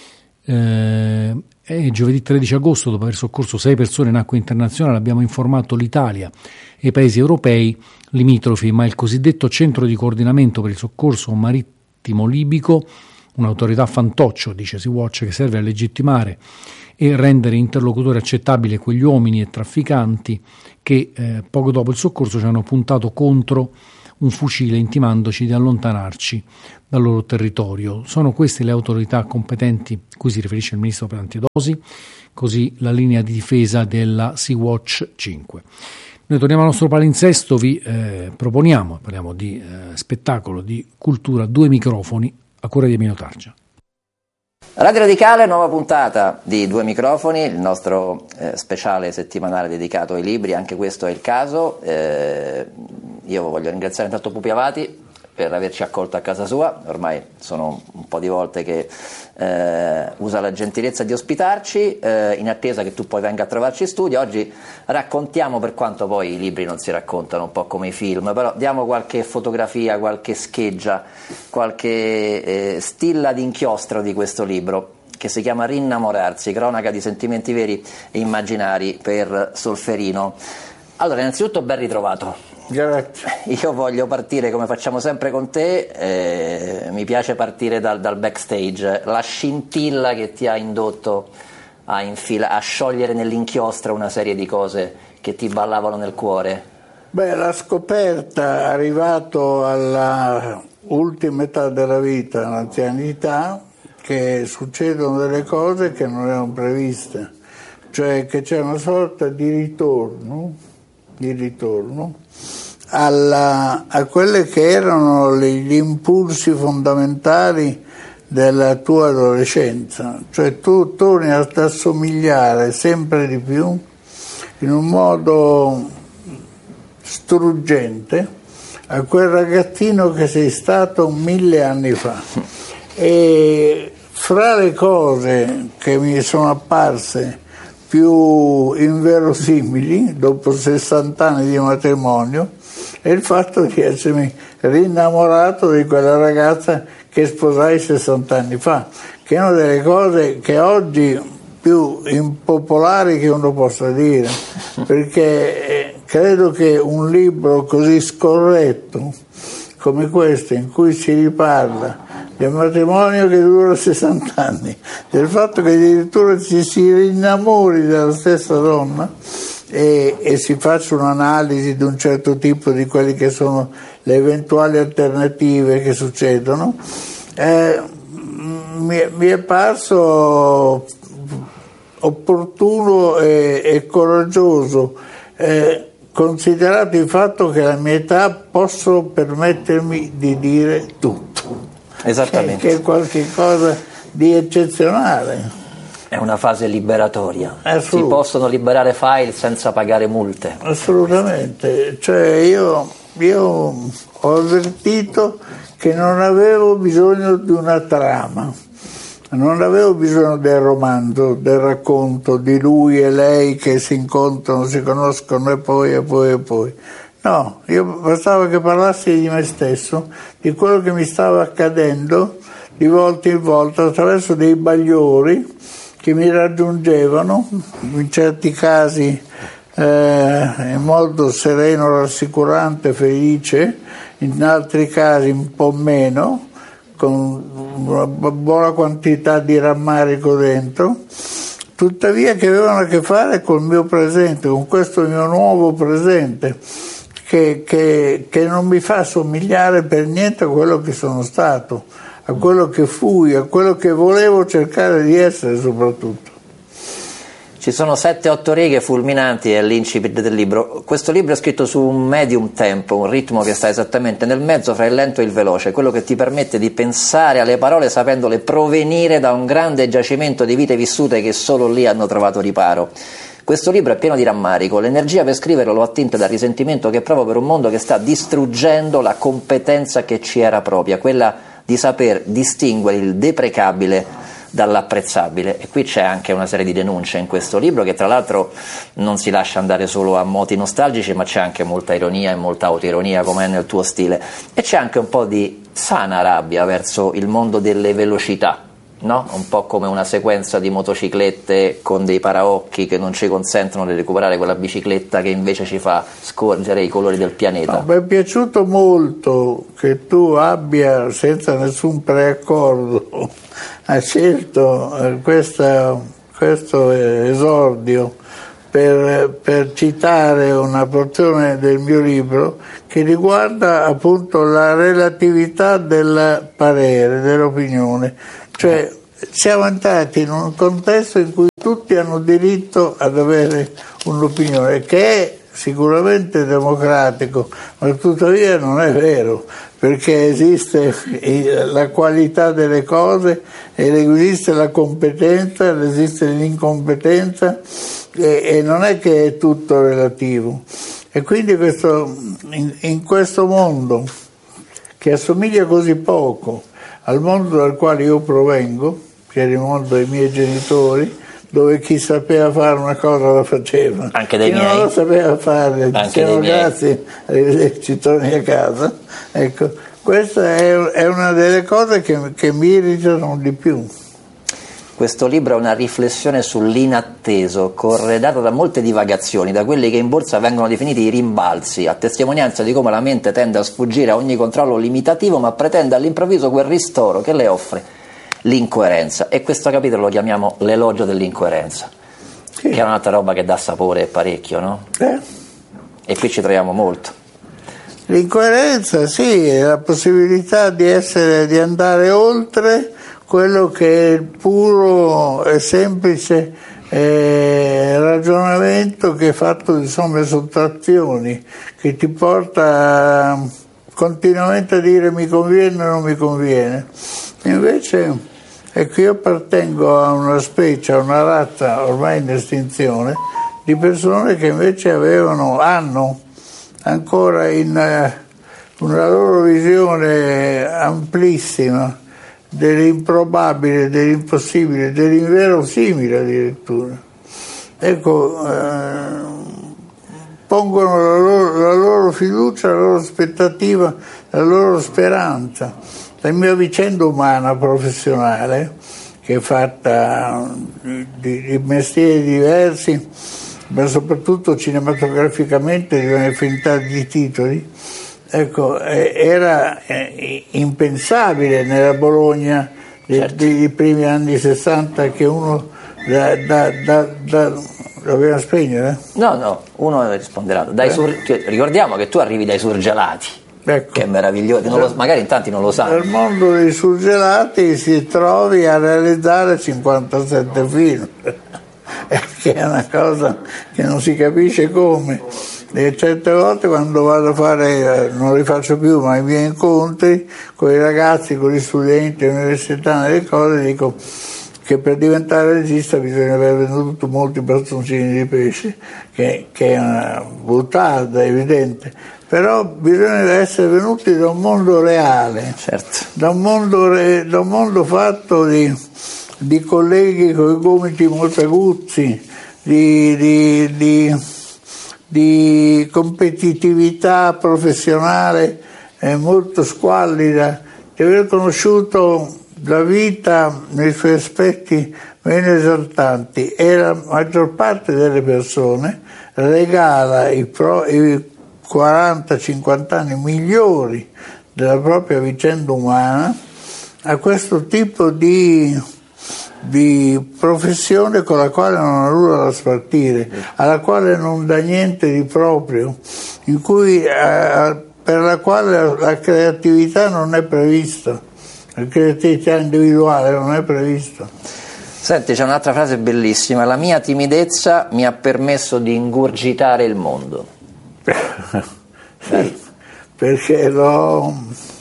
Giovedì 13 agosto, dopo aver soccorso 6 persone in acque internazionali, abbiamo informato l'Italia e i paesi europei limitrofi, ma il cosiddetto centro di coordinamento per il soccorso marittimo libico, un'autorità fantoccio, dice Sea-Watch, che serve a legittimare e rendere interlocutore accettabile quegli uomini e trafficanti che poco dopo il soccorso ci hanno puntato contro un fucile intimandoci di allontanarci dal loro territorio. Sono queste le autorità competenti a cui si riferisce il ministro Piantedosi, così la linea di difesa della Sea-Watch 5. Noi torniamo al nostro palinsesto, vi proponiamo, parliamo di spettacolo, di cultura, 2 microfoni a cura di Emilio Targia. Radio Radicale, nuova puntata di 2 microfoni, il nostro speciale settimanale dedicato ai libri, anche questo è il caso. Io voglio ringraziare intanto Pupi Avati per averci accolto a casa sua, ormai sono un po' di volte che usa la gentilezza di ospitarci, in attesa che tu poi venga a trovarci in studio. Oggi raccontiamo, per quanto poi i libri non si raccontano, un po' come i film, però diamo qualche fotografia, qualche scheggia, qualche stilla d'inchiostro di questo libro, che si chiama Rinnamorarsi, cronaca di sentimenti veri e immaginari per Solferino. Allora, innanzitutto ben ritrovato. Grazie. Io voglio partire, come facciamo sempre con te, mi piace partire dal backstage, la scintilla che ti ha indotto a sciogliere nell'inchiostro una serie di cose che ti ballavano nel cuore. Beh, la scoperta, arrivato alla ultima età della vita, l'anzianità, che succedono delle cose che non erano previste, cioè che c'è una sorta di ritorno a quelle che erano gli impulsi fondamentali della tua adolescenza, cioè tu torni ad assomigliare sempre di più in un modo struggente a quel ragazzino che sei stato 1000 anni fa. E fra le cose che mi sono apparse più inverosimili dopo 60 anni di matrimonio è il fatto di essermi rinnamorato di quella ragazza che sposai 60 anni fa, che è una delle cose che oggi più impopolari che uno possa dire, perché credo che un libro così scorretto come questo, in cui si riparla di un matrimonio che dura 60 anni, del fatto che addirittura si rinnamori della stessa donna e si faccia un'analisi di un certo tipo di quelle che sono le eventuali alternative che succedono, mi è parso opportuno e coraggioso, considerato il fatto che alla mia età posso permettermi di dire tutto. Esattamente. Che è qualche cosa di eccezionale. È una fase liberatoria. Si possono liberare file senza pagare multe. Assolutamente. Cioè io ho avvertito che non avevo bisogno di una trama, non avevo bisogno del romanzo, del racconto di lui e lei che si incontrano, si conoscono e poi. No, io bastava che parlassi di me stesso, di quello che mi stava accadendo di volta in volta attraverso dei bagliori che mi raggiungevano, in certi casi in modo sereno, rassicurante, felice, in altri casi un po' meno, con una buona quantità di rammarico dentro, tuttavia che avevano a che fare col mio presente, con questo mio nuovo presente, che non mi fa somigliare per niente a quello che sono stato, a quello che fui, a quello che volevo cercare di essere soprattutto. Ci sono 7-8 righe fulminanti all'incipit del libro. Questo libro è scritto su un medium tempo, un ritmo che sta esattamente nel mezzo fra il lento e il veloce, quello che ti permette di pensare alle parole sapendole provenire da un grande giacimento di vite vissute che solo lì hanno trovato riparo. Questo libro è pieno di rammarico, l'energia per scriverlo l'ho attinta dal risentimento che provo per un mondo che sta distruggendo la competenza che ci era propria, quella di saper distinguere il deprecabile dall'apprezzabile. E qui c'è anche una serie di denunce in questo libro che tra l'altro non si lascia andare solo a moti nostalgici, ma c'è anche molta ironia e molta autoironia come è nel tuo stile, e c'è anche un po' di sana rabbia verso il mondo delle velocità, no? Un po' come una sequenza di motociclette con dei paraocchi che non ci consentono di recuperare quella bicicletta che invece ci fa scorgere i colori del pianeta. No, mi è piaciuto molto che tu abbia, senza nessun preaccordo, ha scelto questa questo esordio per citare una porzione del mio libro che riguarda appunto la relatività del parere, dell'opinione. Cioè siamo entrati in un contesto in cui tutti hanno diritto ad avere un'opinione, che è sicuramente democratico, ma tuttavia non è vero, perché esiste la qualità delle cose, esiste la competenza, esiste l'incompetenza, e non è che è tutto relativo. E quindi in questo mondo che assomiglia così poco al mondo dal quale io provengo, che era il mondo dei miei genitori, dove chi sapeva fare una cosa la faceva, anche dei chi miei. non lo sapeva fare diceva grazie, arrivederci, torni a casa. Ecco, questa è una delle cose che mi irritano di più. Questo libro è una riflessione sull'inatteso, corredato da molte divagazioni, da quelli che in borsa vengono definiti i rimbalzi, a testimonianza di come la mente tende a sfuggire a ogni controllo limitativo, ma pretende all'improvviso quel ristoro che le offre l'incoerenza. E questo capitolo lo chiamiamo l'elogio dell'incoerenza, sì, che è un'altra roba che dà sapore parecchio, no? E qui ci troviamo molto. L'incoerenza, sì, è la possibilità di andare oltre quello che è il puro e semplice ragionamento che è fatto di somme sottrazioni, che ti porta continuamente a dire mi conviene o non mi conviene. Invece, ecco, io appartengo a una specie, a una razza ormai in estinzione, di persone che invece hanno ancora una loro visione amplissima dell'improbabile, dell'impossibile, dell'inverosimile addirittura. Ecco, pongono la loro fiducia, la loro aspettativa, la loro speranza. La mia vicenda umana professionale, che è fatta di mestieri diversi, ma soprattutto cinematograficamente di un'infinità di titoli, ecco, era impensabile nella Bologna dei primi anni 60 che uno lo dobbiamo spegnere? No, uno risponderà. Ricordiamo che tu arrivi dai surgelati, ecco, che è meraviglioso, magari in tanti non lo sanno. Nel mondo dei surgelati si trovi a realizzare 57 film, che è una cosa che non si capisce come. E certe volte quando vado a fare, non li faccio più, ma i miei incontri con i ragazzi, con gli studenti universitari, nelle cose, dico che per diventare regista bisogna aver venduto molti bastoncini di pesce, che è una buttata evidente, però bisogna essere venuti da un mondo reale, certo, da un mondo fatto di colleghi con i gomiti molto aguzzi, di competitività professionale molto squallida, di aver conosciuto la vita nei suoi aspetti meno esaltanti, e la maggior parte delle persone regala i 40-50 anni migliori della propria vicenda umana a questo tipo di professione con la quale non ha nulla da spartire, alla quale non dà niente di proprio, in cui per la quale la creatività non è prevista, la creatività individuale non è prevista. Senti, c'è un'altra frase bellissima: la mia timidezza mi ha permesso di ingurgitare il mondo. Sì, perché l'ho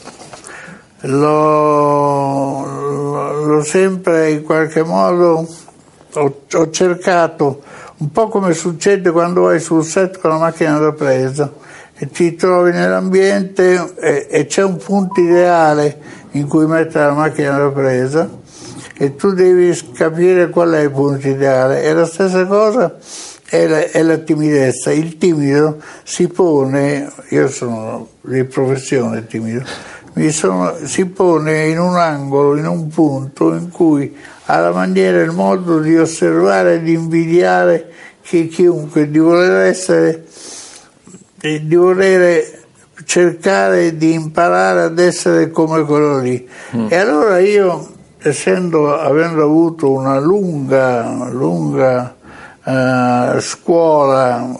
sempre in qualche modo ho cercato, un po' come succede quando vai sul set con la macchina da presa e ti trovi nell'ambiente e c'è un punto ideale in cui mettere la macchina da presa e tu devi capire qual è il punto ideale, e la stessa cosa è la timidezza. Il timido si pone, io sono di professione timido, si pone in un angolo, in un punto in cui ha la maniera e il modo di osservare e di invidiare chiunque, di voler cercare di imparare ad essere come quello lì. E allora io avendo avuto una lunga scuola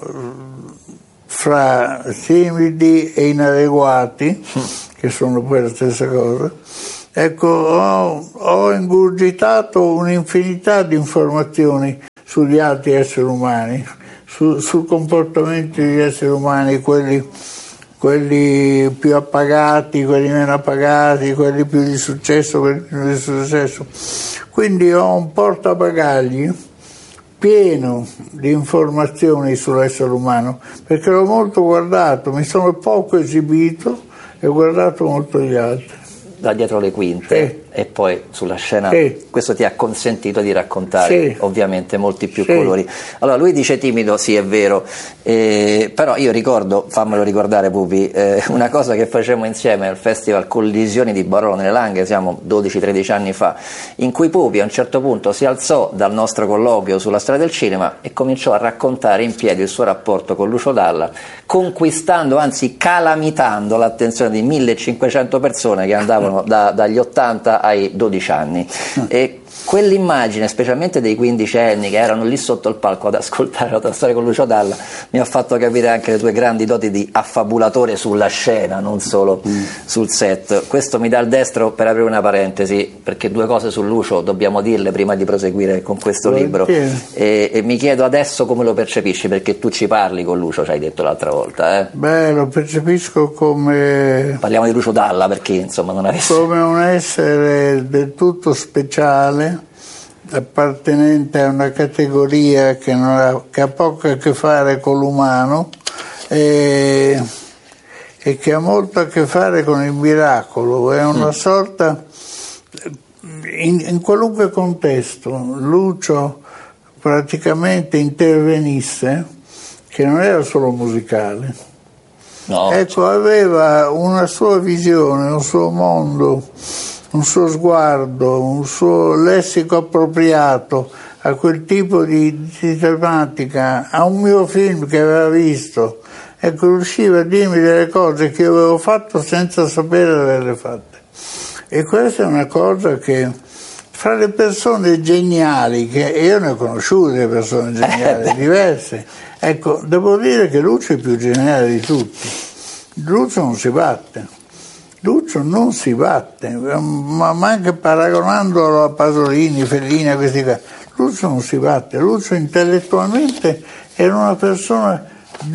fra timidi e inadeguati, che sono poi la stessa cosa, ecco, ho ingurgitato un'infinità di informazioni sugli altri esseri umani, sul comportamento degli esseri umani, quelli più appagati, quelli meno appagati, quelli più di successo, quelli più di successo. Quindi ho un portabagagli pieno di informazioni sull'essere umano, perché l'ho molto guardato, mi sono poco esibito e ho guardato molto gli altri. Da dietro le quinte e poi sulla scena, questo ti ha consentito di raccontare ovviamente molti più colori. Allora lui dice timido, sì è vero, però io ricordo, fammelo ricordare Pupi, una cosa che facemmo insieme al Festival Collisioni di Barolo nelle Langhe, siamo 12-13 anni fa, in cui Pupi a un certo punto si alzò dal nostro colloquio sulla storia del cinema e cominciò a raccontare in piedi il suo rapporto con Lucio Dalla, conquistando, anzi calamitando l'attenzione di 1500 persone che andavano dagli 80 ai 12 anni. E quell'immagine, specialmente dei quindicenni che erano lì sotto il palco ad ascoltare la tua storia con Lucio Dalla, mi ha fatto capire anche le tue grandi doti di affabulatore sulla scena, non solo sul set. Questo mi dà il destro per aprire una parentesi, perché due cose su Lucio dobbiamo dirle prima di proseguire con questo libro, e mi chiedo adesso come lo percepisci, perché tu ci parli con Lucio, ci hai detto l'altra volta. Beh, lo percepisco come... Parliamo di Lucio Dalla perché insomma non avesse... come un essere del tutto speciale, appartenente a una categoria che ha poco a che fare con l'umano e che ha molto a che fare con il miracolo. È una sorta, in qualunque contesto Lucio praticamente intervenisse, che non era solo musicale, ecco, aveva una sua visione, un suo mondo, un suo sguardo, un suo lessico appropriato a quel tipo di tematica, a un mio film che aveva visto, ecco, riusciva a dirmi delle cose che io avevo fatto senza sapere di averle fatte. E questa è una cosa che fra le persone geniali, che io ne ho conosciute delle persone geniali diverse, ecco, devo dire che Lucio è il più geniale di tutti. Lucio non si batte. Lucio non si batte, ma anche paragonandolo a Pasolini, Fellini, a questi qua. Lucio non si batte. Lucio intellettualmente era una persona di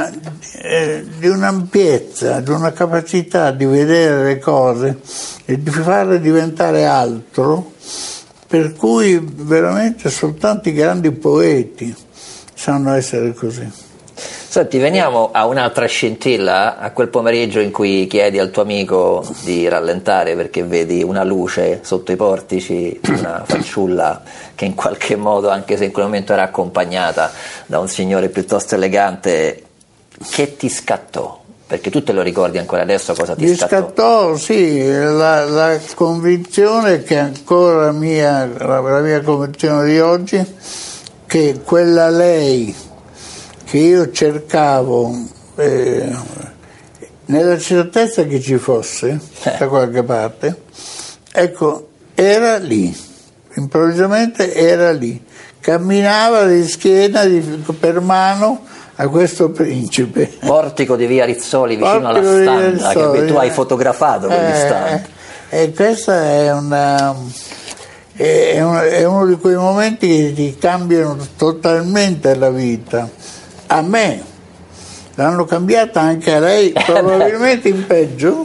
un'ampiezza, di una capacità di vedere le cose e di farle diventare altro, per cui veramente soltanto i grandi poeti sanno essere così. Senti, veniamo a un'altra scintilla, a quel pomeriggio in cui chiedi al tuo amico di rallentare perché vedi una luce sotto i portici, una fanciulla che in qualche modo, anche se in quel momento era accompagnata da un signore piuttosto elegante, che ti scattò? Perché tu te lo ricordi ancora adesso cosa ti scattò? Mi scattò, sì, la convinzione che ancora la mia convinzione di oggi, che quella lei che io cercavo nella certezza che ci fosse da qualche parte, ecco, era lì, improvvisamente era lì, camminava di schiena per mano a questo principe. Portico di via Rizzoli vicino alla Standa, che tu hai fotografato quell'istante. E questa è uno di quei momenti che ti cambiano totalmente la vita. A me l'hanno cambiata anche a lei, probabilmente in peggio,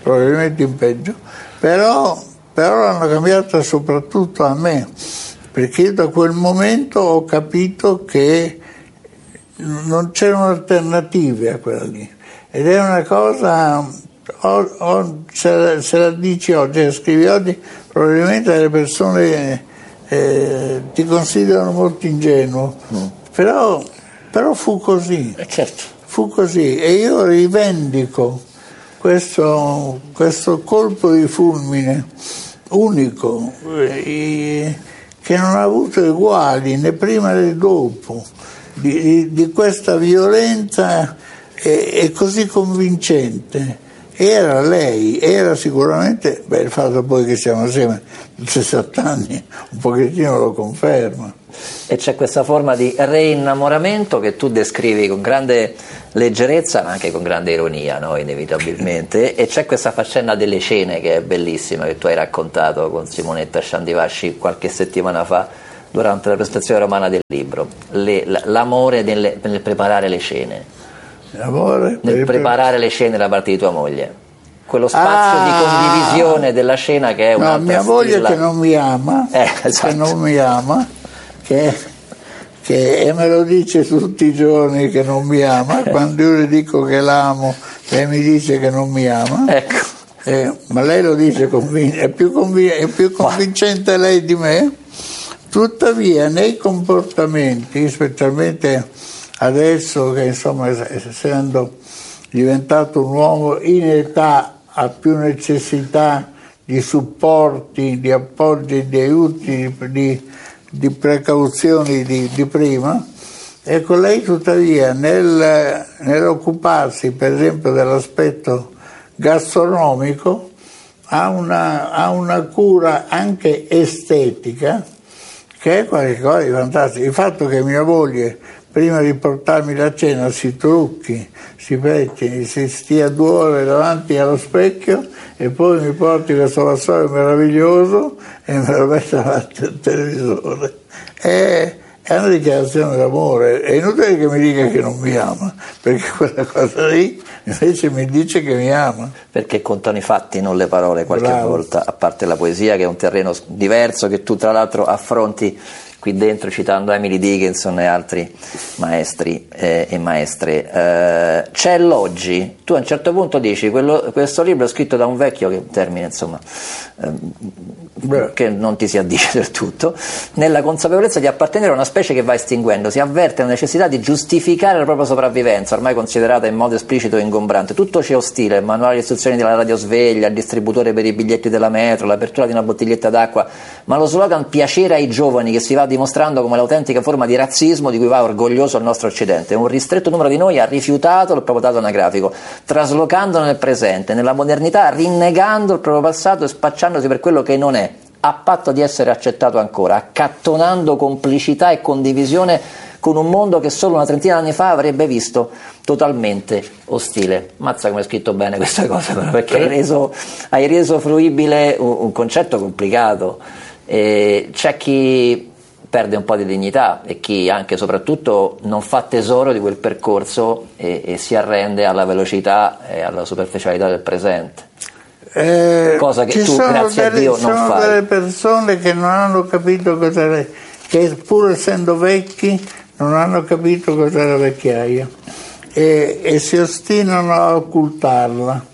però l'hanno cambiata soprattutto a me, perché io da quel momento ho capito che non c'erano alternative a quella lì, ed è una cosa, se la dici oggi, se la scrivi oggi, probabilmente le persone ti considerano molto ingenuo, però fu così, certo. Fu così, e io rivendico questo colpo di fulmine unico, che non ha avuto eguali né prima né dopo, di questa violenza è così convincente era lei, era sicuramente, il fatto poi che siamo assieme 60 anni un pochettino lo conferma. E c'è questa forma di reinnamoramento che tu descrivi con grande leggerezza ma anche con grande ironia, no? Inevitabilmente, e c'è questa faccenda delle cene che è bellissima, che tu hai raccontato con Simonetta Sciandivasci qualche settimana fa durante la presentazione romana del libro, l'amore nel preparare le cene, nel preparare le cene da parte di tua moglie, quello spazio di condivisione della cena che è una mia moglie che non mi ama, esatto. Che non mi ama, e me lo dice tutti i giorni che non mi ama. Quando io le dico che l'amo, lei mi dice che non mi ama. Ecco. Ma lei lo dice è più convincente lei di me. Tuttavia nei comportamenti, specialmente adesso che insomma essendo diventato un uomo in età, ha più necessità di supporti, di appoggi, di aiuti, di precauzioni di prima. Ecco, lei tuttavia nell'occuparsi per esempio dell'aspetto gastronomico ha una cura anche estetica che è qualcosa di fantastico. Il fatto che mia moglie prima di portarmi la cena si trucchi, si pettini, si stia 2 ore davanti allo specchio e poi mi porti questo vassoio meraviglioso e me lo mette davanti al televisore. È una dichiarazione d'amore. È inutile che mi dica che non mi ama, perché quella cosa lì invece mi dice che mi ama. Perché contano i fatti, non le parole, qualche Bravo. volta, a parte la poesia che è un terreno diverso che tu tra l'altro affronti qui dentro citando Emily Dickinson e altri maestri e maestre. C'è l'oggi, tu a un certo punto dici questo libro è scritto da un vecchio, che è un termine insomma che non ti si addice del tutto, nella consapevolezza di appartenere a una specie che va estinguendo, si avverte la necessità di giustificare la propria sopravvivenza, ormai considerata in modo esplicito e ingombrante. Tutto ci è ostile, il manuale di istruzioni della radiosveglia, il distributore per i biglietti della metro, l'apertura di una bottiglietta d'acqua, ma lo slogan piacere ai giovani, che si va dimostrando come l'autentica forma di razzismo di cui va orgoglioso il nostro Occidente. Un ristretto numero di noi ha rifiutato il proprio dato anagrafico, traslocandolo nel presente, nella modernità, rinnegando il proprio passato e spacciandosi per quello che non è, a patto di essere accettato ancora, accattonando complicità e condivisione con un mondo che solo una trentina di anni fa avrebbe visto totalmente ostile. Mazza come hai scritto bene questa cosa, però, perché hai reso fruibile un concetto complicato. C'è chi perde un po' di dignità e chi anche e soprattutto non fa tesoro di quel percorso e si arrende alla velocità e alla superficialità del presente. Cosa che tu, grazie a Dio, non fai. Ci sono delle persone che non hanno capito cos'era, che pur essendo vecchi non hanno capito cos'era la vecchiaia e si ostinano a occultarla.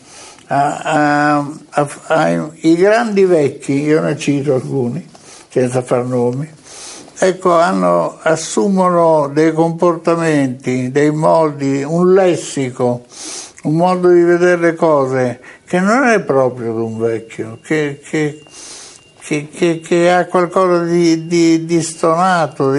I grandi vecchi, io ne cito alcuni senza far nomi, ecco, assumono dei comportamenti, dei modi, un lessico, un modo di vedere le cose che non è proprio di un vecchio, che ha qualcosa di stonato,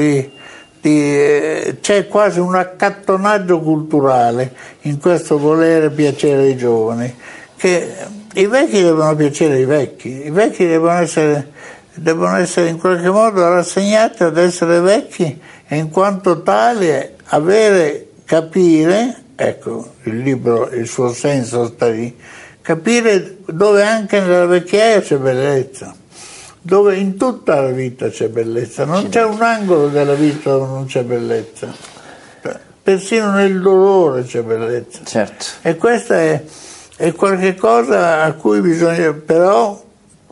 c'è quasi un accattonaggio culturale in questo volere piacere ai giovani, che i vecchi devono piacere ai vecchi, i vecchi devono essere in qualche modo rassegnati ad essere vecchi e in quanto tale capire, ecco, il libro, il suo senso sta lì, capire dove anche nella vecchiaia c'è bellezza, dove in tutta la vita c'è bellezza, non c'è un angolo della vita dove non c'è bellezza, persino nel dolore c'è bellezza. Certo. E questa è qualche cosa a cui bisogna, però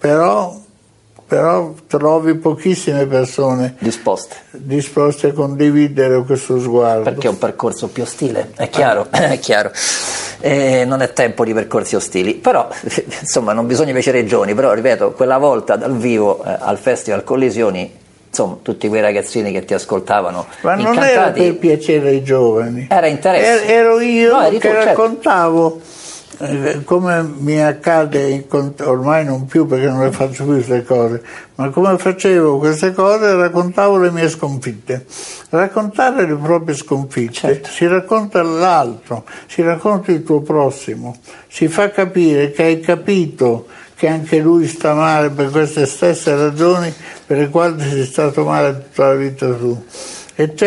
trovi pochissime persone disposte a condividere questo sguardo. Perché è un percorso più ostile, è chiaro, è chiaro. Non è tempo di percorsi ostili, però insomma non bisogna piacere ai giovani, però ripeto, quella volta dal vivo al Festival Collisioni, insomma tutti quei ragazzini che ti ascoltavano ma non incantati, era per piacere ai giovani, era interesse, ero io che raccontavo come mi accade, ormai non più perché non le faccio più queste cose, ma come facevo queste cose, raccontavo le mie sconfitte. Raccontare le proprie sconfitte, certo. Si racconta l'altro, si racconta il tuo prossimo, si fa capire che hai capito che anche lui sta male per queste stesse ragioni per le quali sei stato male tutta la vita tu. Ed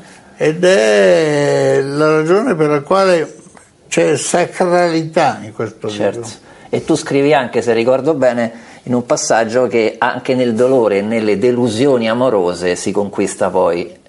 è la ragione per la quale c'è sacralità in questo libro. E tu scrivi anche, se ricordo bene, in un passaggio che anche nel dolore e nelle delusioni amorose si conquista poi